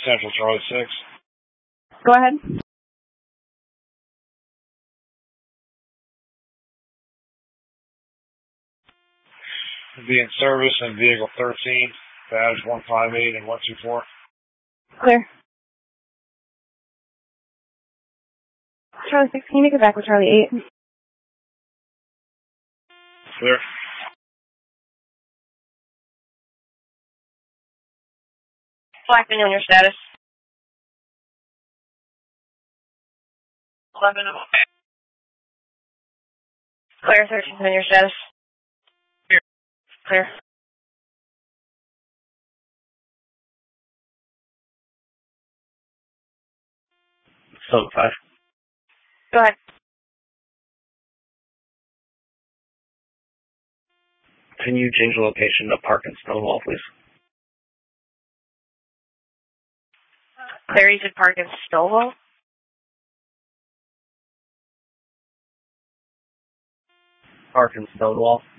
Central Charlie 6. Go ahead. Be in service in vehicle 13, badge 158 and 124. Clear. Charlie 6, can you make it back with Charlie 8? Clear. Blackman on your status. 11. Clear 13 on your status. Clear. So 5. Go ahead. Can you change the location to Park and Stonewall, please? Clear, you said Park and Stonewall? Park and Stonewall.